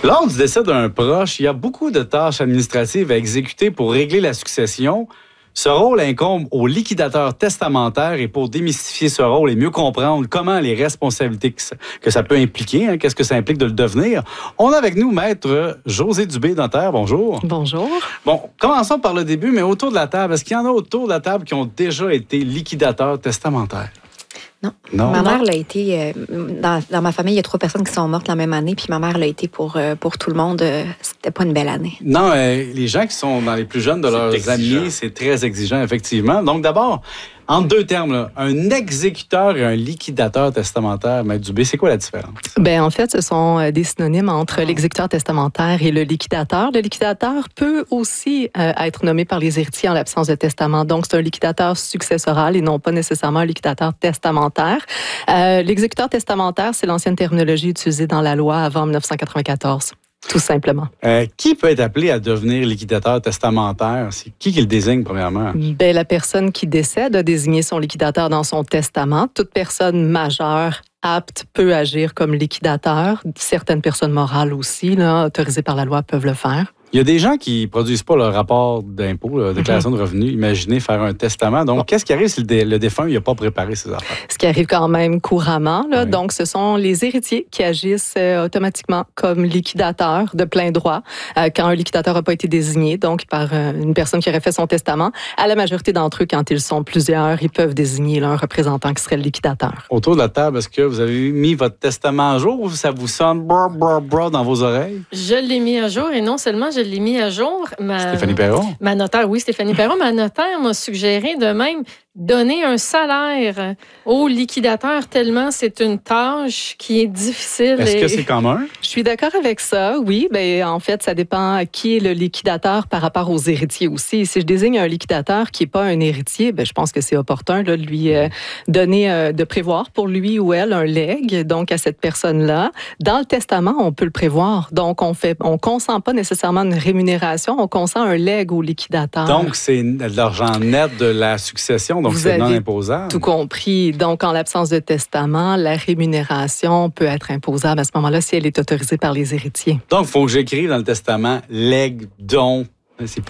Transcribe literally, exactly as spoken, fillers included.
Lors du décès d'un proche, il y a beaucoup de tâches administratives à exécuter pour régler la succession. Ce rôle incombe au liquidateur testamentaire et pour démystifier ce rôle et mieux comprendre comment les responsabilités que ça, que ça peut impliquer, hein, qu'est-ce que ça implique de le devenir, on a avec nous Maître Josée Dubé, notaire. Bonjour. Bonjour. Bon, commençons par le début, mais autour de la table, est-ce qu'il y en a autour de la table qui ont déjà été liquidateurs testamentaires? Non. non. Ma mère l'a été. Euh, dans, dans ma famille, il y a trois personnes qui sont mortes la même année, puis ma mère l'a été pour, euh, pour tout le monde. Euh, c'était pas une belle année. Non, euh, les gens qui sont dans les plus jeunes de leurs amis, c'est très exigeant, effectivement. Donc, d'abord, en deux termes, là, un exécuteur et un liquidateur testamentaire, Maître Dubé, c'est quoi la différence? Bien, en fait, ce sont des synonymes entre l'exécuteur testamentaire et le liquidateur. Le liquidateur peut aussi euh, être nommé par les héritiers en l'absence de testament. Donc, c'est un liquidateur successoral et non pas nécessairement un liquidateur testamentaire. Euh, l'exécuteur testamentaire, c'est l'ancienne terminologie utilisée dans la loi avant dix-neuf cent quatre-vingt-quatorze. Tout simplement. Euh, qui peut être appelé à devenir liquidateur testamentaire? C'est qui qui le désigne, premièrement? Bien, la personne qui décède a désigné son liquidateur dans son testament. Toute personne majeure apte peut agir comme liquidateur. Certaines personnes morales aussi, là, autorisées par la loi, peuvent le faire. Il y a des gens qui ne produisent pas leur rapport d'impôt, la déclaration mm-hmm. de revenus. Imaginez faire un testament. Donc, oh. qu'est-ce qui arrive si le, dé- le défunt n'a pas préparé ses affaires? Ce qui arrive quand même couramment. Là. Oui. Donc, ce sont les héritiers qui agissent euh, automatiquement comme liquidateurs de plein droit euh, quand un liquidateur n'a pas été désigné, donc par euh, une personne qui aurait fait son testament. À la majorité d'entre eux, quand ils sont plusieurs, ils peuvent désigner là, un représentant qui serait le liquidateur. Autour de la table, est-ce que vous avez mis votre testament à jour ou ça vous sonne bra, bra, bra dans vos oreilles? Je l'ai mis à jour et non seulement je l'ai mis à jour. Ma, Stéphanie Perron? Ma notaire, oui, Stéphanie Perron. Ma notaire m'a suggéré de même donner un salaire au liquidateur tellement c'est une tâche qui est difficile. Est-ce et... que c'est commun? Je suis d'accord avec ça, oui. Bien, en fait, ça dépend à qui est le liquidateur par rapport aux héritiers aussi. Si je désigne un liquidateur qui n'est pas un héritier, bien, je pense que c'est opportun là, de lui euh, donner, euh, de prévoir pour lui ou elle un legs, donc à cette personne-là. Dans le testament, on peut le prévoir. Donc, on fait, on consent pas nécessairement une rémunération, on consent un legs au liquidateur. Donc, c'est de l'argent net de la succession. Donc, vous c'est non avez imposable. Tout compris. Donc, en l'absence de testament, la rémunération peut être imposable à ce moment-là si elle est autorisée par les héritiers. Donc, il faut que j'écrive dans le testament legs, don. C'est